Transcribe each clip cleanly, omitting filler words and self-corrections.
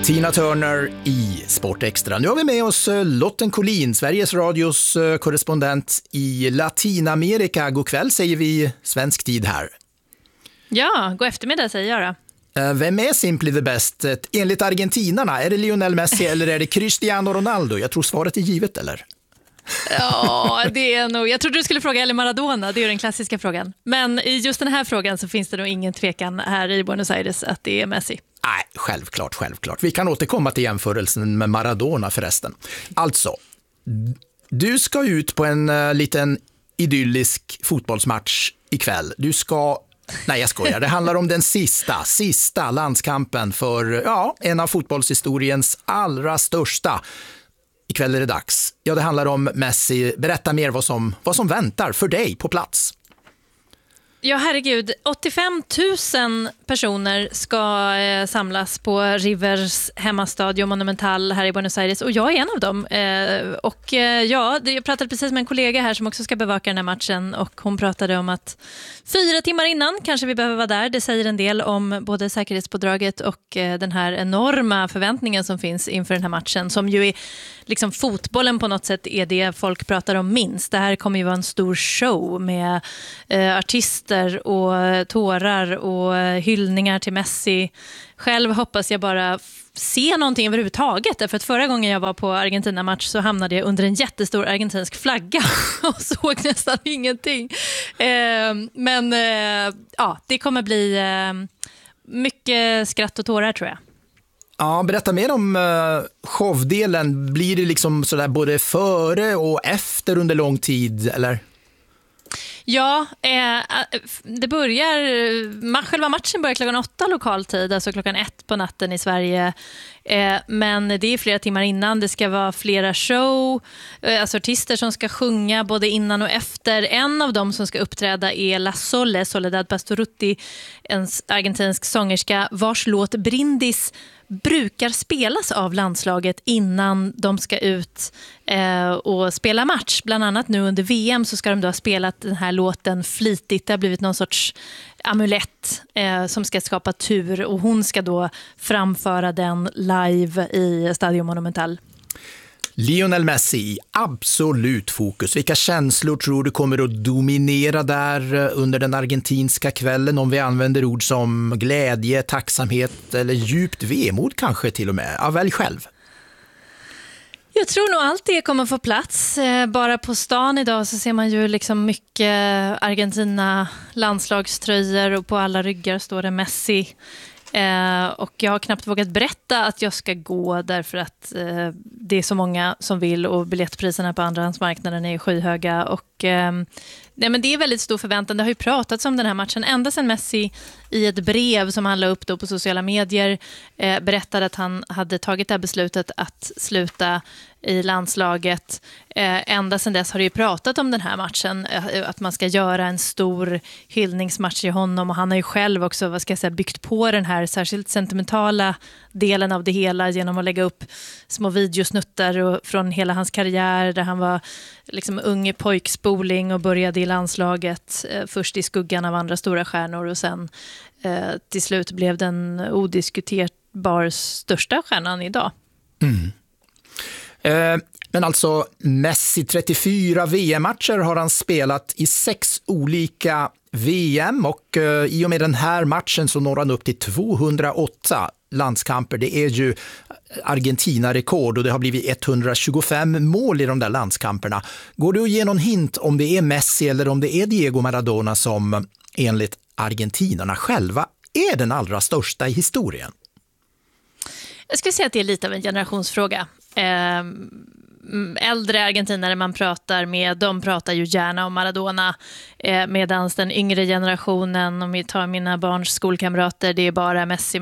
Tina Turner i Sport Extra. Nu har vi med oss Lotten Collin, Sveriges Radios korrespondent i Latinamerika. God kväll säger vi svensk tid här. Ja, god eftermiddag säger jag då. Vem är simply the best? Enligt argentinarna, är det Lionel Messi eller är det Cristiano Ronaldo? Jag tror svaret är givet, eller? Ja, det är nog. Jag trodde du skulle fråga eller Maradona, det är den klassiska frågan. Men i just den här frågan så finns det nog ingen tvekan här i Buenos Aires att det är Messi. Nej, självklart. Vi kan återkomma till jämförelsen med Maradona förresten. Alltså, du ska ut på en liten idyllisk fotbollsmatch ikväll. Nej, jag skojar. Det handlar om den sista landskampen för en av fotbollshistoriens allra största. Ikväll är det dags. Ja, det handlar om Messi. Berätta mer vad som väntar för dig på plats. Ja, herregud. 85 000 personer ska samlas på Rivers hemmastadio Monumental här i Buenos Aires. Och jag är en av dem. Jag pratade precis med en kollega här som också ska bevaka den här matchen. Och hon pratade om att 4 timmar innan kanske vi behöver vara där. Det säger en del om både säkerhetspådraget och den här enorma förväntningen som finns inför den här matchen. Som ju är liksom fotbollen på något sätt är det folk pratar om minst. Det här kommer ju vara en stor show med artister och tårar och hyllningar till Messi. Själv hoppas jag bara se någonting överhuvudtaget. Därför att förra gången jag var på Argentina-match så hamnade jag under en jättestor argentinsk flagga och såg nästan ingenting. Det kommer bli mycket skratt och tårar tror jag. Ja, berätta mer om showdelen. Blir det liksom sådär både före och efter under lång tid, eller? Ja, själva matchen börjar klockan 8 lokal tid, alltså klockan 1 på natten i Sverige. Men det är flera timmar innan. Det ska vara flera show, alltså artister som ska sjunga både innan och efter. En av dem som ska uppträda är La Sole, Soledad Pastorutti, en argentinsk sångerska vars låt Brindis brukar spelas av landslaget innan de ska ut och spela match. Bland annat nu under VM så ska de då ha spelat den här låten flitigt. Det har blivit någon sorts amulett som ska skapa tur och hon ska då framföra den live i Stadio Monumental. Lionel Messi, absolut fokus. Vilka känslor tror du kommer att dominera där under den argentinska kvällen, om vi använder ord som glädje, tacksamhet eller djupt vemod kanske till och med? Ja, välj själv. Jag tror nog allt det kommer få plats. Bara på stan idag så ser man ju liksom mycket Argentina landslagströjor och på alla ryggar står det Messi. Och jag har knappt vågat berätta att jag ska gå därför att det är så många som vill och biljettpriserna på andrahandsmarknaden är skyhöga och men det är väldigt stor förväntan. Det har ju pratats om den här matchen ända sedan Messi i ett brev som han la upp då på sociala medier berättade att han hade tagit det här beslutet att sluta i landslaget. Ända sedan dess har det ju pratat om den här matchen, att man ska göra en stor hyllningsmatch i honom och han har ju själv också byggt på den här särskilt sentimentala delen av det hela genom att lägga upp små videosnuttar från hela hans karriär där han var liksom ung pojkspoling och började i landslaget först i skuggan av andra stora stjärnor och sen till slut blev den odiskuterbar största stjärnan idag. Men alltså Messi 34 VM-matcher har han spelat i 6 olika VM och i och med den här matchen så når han upp till 208 landskamper. Det är ju Argentina-rekord och det har blivit 125 mål i de där landskamperna. Går du att ge någon hint om det är Messi eller om det är Diego Maradona som enligt argentinarna själva är den allra största i historien? Jag skulle säga att det är lite av en generationsfråga. Äldre argentinare man pratar med, de pratar ju gärna om Maradona medan den yngre generationen, om vi tar mina barns skolkamrater, det är bara Messi.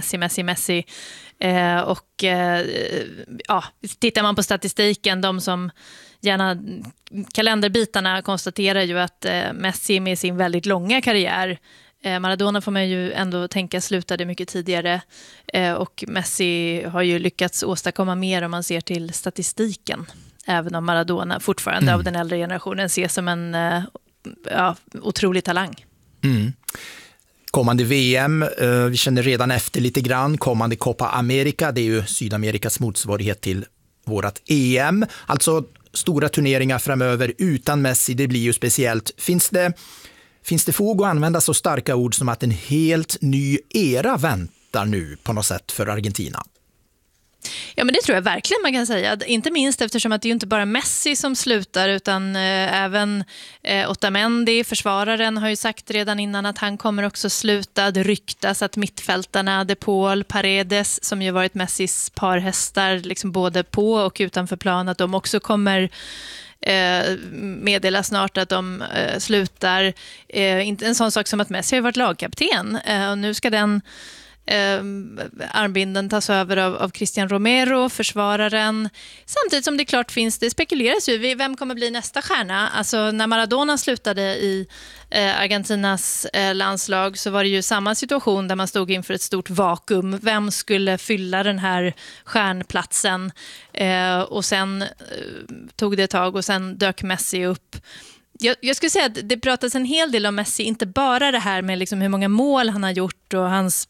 Tittar man på statistiken, de som gärna kalenderbitarna konstaterar ju att Messi med sin väldigt långa karriär, Maradona får man ju ändå tänka slutade mycket tidigare och Messi har ju lyckats åstadkomma mer om man ser till statistiken, även om Maradona fortfarande av den äldre generationen ses som en otrolig talang. Kommande VM, vi känner redan efter lite grann. Kommande Copa America, det är ju Sydamerikas motsvarighet till vårat EM. Alltså stora turneringar framöver utan Messi, det blir ju speciellt. Finns det fog att använda så starka ord som att en helt ny era väntar nu på något sätt för Argentina? Ja, men det tror jag verkligen man kan säga. Inte minst eftersom att det är ju inte bara Messi som slutar utan även Otamendi, försvararen, har ju sagt redan innan att han kommer också sluta. Det ryktas att mittfältarna De Paul, Paredes, som ju varit Messis parhästar liksom både på och utanför plan, att de också kommer meddela snart att de slutar. Inte en sån sak som att Messi har varit lagkapten och nu ska den armbinden tas över av Christian Romero, försvararen. Samtidigt som det klart det spekuleras ju vem kommer bli nästa stjärna. Alltså när Maradona slutade i Argentinas landslag så var det ju samma situation där man stod inför ett stort vakuum. Vem skulle fylla den här stjärnplatsen? Och sen tog det ett tag och sen dök Messi upp. Jag skulle säga att det pratas en hel del om Messi, inte bara det här med liksom hur många mål han har gjort och hans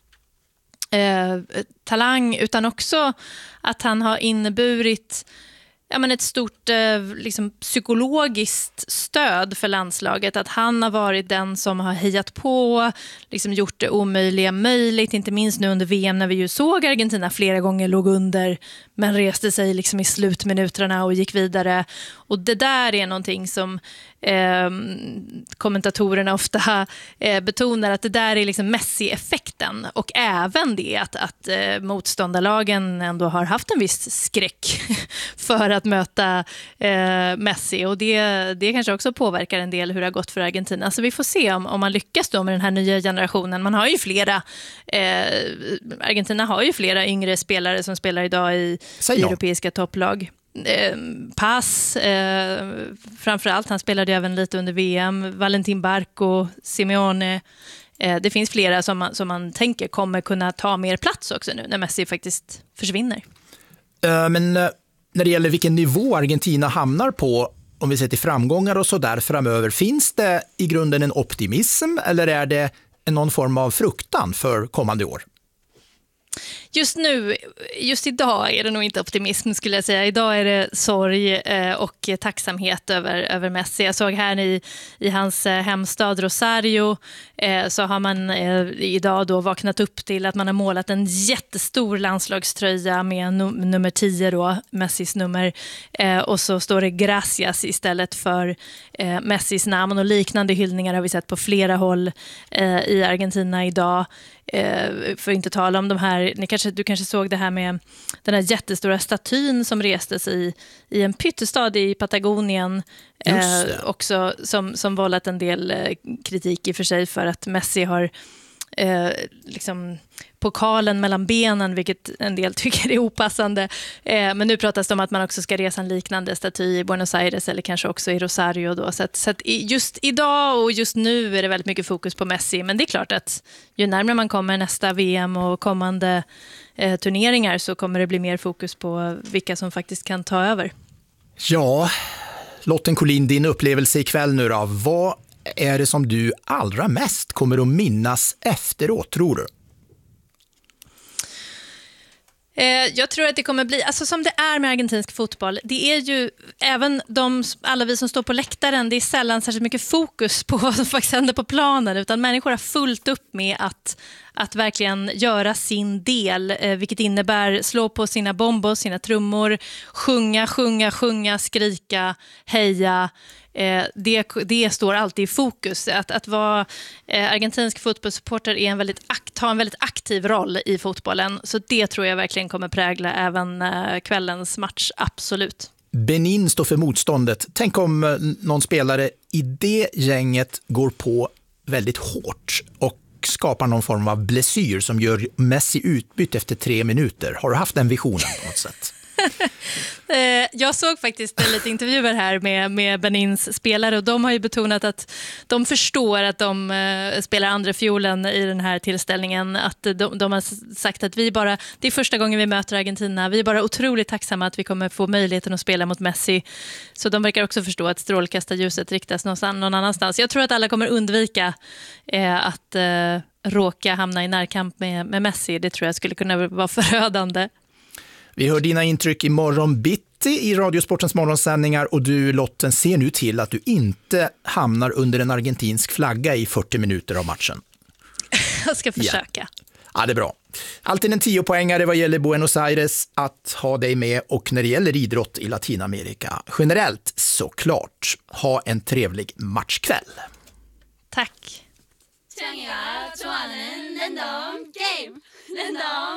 talang, utan också att han har inneburit ett stort liksom, psykologiskt stöd för landslaget. Att han har varit den som har hejat på, liksom, gjort det omöjliga möjligt. Inte minst nu under VM när vi ju såg Argentina flera gånger låg under men reste sig liksom i slutminuterna och gick vidare. Och det där är någonting som kommentatorerna ofta betonar, att det där är liksom Messi-effekten. Och även det att motståndarlagen ändå har haft en viss skräck för att möta Messi. Och det kanske också påverkar en del hur det har gått för Argentina. Så vi får se om man lyckas då med den här nya generationen. Man har ju Argentina har ju flera yngre spelare som spelar idag i europeiska topplag. Paz, framförallt, han spelade även lite under VM. Valentin Barco, Simeone. Det finns flera som man tänker kommer kunna ta mer plats också nu när Messi faktiskt försvinner. Men när det gäller vilken nivå Argentina hamnar på, om vi ser till framgångar och så där framöver, finns det i grunden en optimism eller är det någon form av fruktan för kommande år? Just idag är det nog inte optimism, skulle jag säga. Idag är det sorg och tacksamhet över Messi. Jag såg här i hans hemstad Rosario så har man idag då vaknat upp till att man har målat en jättestor landslagströja med nummer 10 då, Messis nummer. Och så står det Gracias istället för Messis namn, och liknande hyllningar har vi sett på flera håll i Argentina idag. För att inte tala om de här, du kanske såg det här med den här jättestora statyn som restes i en pyttestad i Patagonien också, som vållat en del kritik i och för sig för att Messi har liksom pokalen mellan benen, vilket en del tycker är opassande. Men nu pratas det om att man också ska resa en liknande staty i Buenos Aires eller kanske också i Rosario då. Så att just idag och just nu är det väldigt mycket fokus på Messi, men det är klart att ju närmare man kommer nästa VM och kommande turneringar så kommer det bli mer fokus på vilka som faktiskt kan ta över. Ja, Lotten Collin, din upplevelse ikväll nu då. Vad är det som du allra mest kommer att minnas efteråt, tror du? Jag tror att det kommer bli, alltså som det är med argentinsk fotboll, det är ju även alla vi som står på läktaren, det är sällan särskilt mycket fokus på vad som faktiskt händer på planen, utan människor har fullt upp med att verkligen göra sin del, vilket innebär slå på sina bombos, sina trummor, sjunga, skrika, heja. Det står alltid i fokus. Att vara argentinsk fotbollssupporter är ha en väldigt aktiv roll i fotbollen. Så det tror jag verkligen kommer prägla även kvällens match, absolut. Benin står för motståndet. Tänk om någon spelare i det gänget går på väldigt hårt och skapar någon form av blessyr som gör Messi utbytt efter 3 minuter. Har du haft den visionen på något sätt? Jag såg faktiskt lite intervjuer här med Benins spelare, och de har ju betonat att de förstår att de spelar andra fiolen i den här tillställningen, att de har sagt att det är första gången vi möter Argentina, vi är bara otroligt tacksamma att vi kommer få möjligheten att spela mot Messi, så de verkar också förstå att strålkastarljuset riktas någon annanstans. Jag tror att alla kommer undvika råka hamna i närkamp med Messi. Det tror jag skulle kunna vara förödande. Vi hör dina intryck i morgon bitti i Radiosportens morgonsändningar och du, Lotten, ser nu till att du inte hamnar under en argentinsk flagga i 40 minuter av matchen. Jag ska försöka. Ja, det är bra. Alltid en 10-poängare vad gäller Buenos Aires att ha dig med, och när det gäller idrott i Latinamerika generellt såklart. Ha en trevlig matchkväll. Tack.